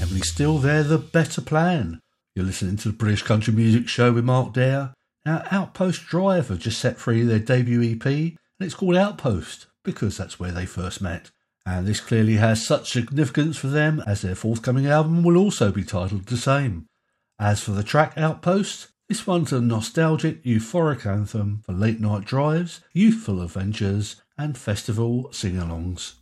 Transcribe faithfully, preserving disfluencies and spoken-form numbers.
Emily Still, they're the better plan. You're listening to the British Country Music Show with Mark Dare. Now, Outpost Drive have just set free their debut E P, and it's called Outpost because that's where they first met. And this clearly has such significance for them, as their forthcoming album will also be titled the same. As for the track Outpost, this one's a nostalgic, euphoric anthem for late night drives, youthful adventures, and festival sing-alongs.